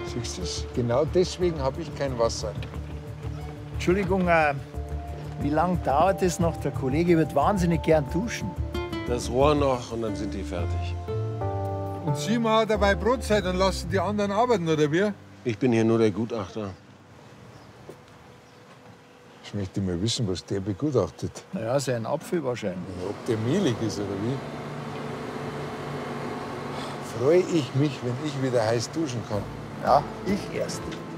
Siehst du es? Genau deswegen habe ich kein Wasser. Entschuldigung, wie lange dauert es noch? Der Kollege wird wahnsinnig gern duschen. Das Rohr noch und dann sind die fertig. Und Sie machen dabei Brotzeit und lassen die anderen arbeiten, oder wie? Ich bin hier nur der Gutachter. Ich möchte mal wissen, was der begutachtet. Naja, sein Apfel wahrscheinlich. Ob der mehlig ist oder wie. Freue ich mich, wenn ich wieder heiß duschen kann. Ja, ich erst.